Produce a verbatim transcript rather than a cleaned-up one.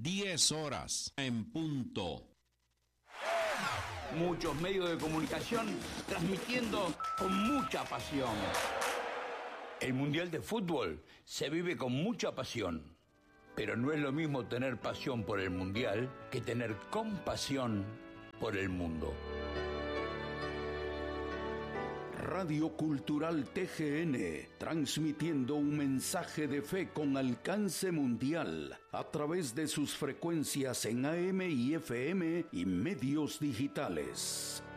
diez horas en punto. Muchos medios de comunicación transmitiendo con mucha pasión. El Mundial de Fútbol se vive con mucha pasión, pero no es lo mismo tener pasión por el Mundial que tener compasión por el mundo. Radio Cultural T G N, transmitiendo un mensaje de fe con alcance mundial a través de sus frecuencias en A M y F M y medios digitales.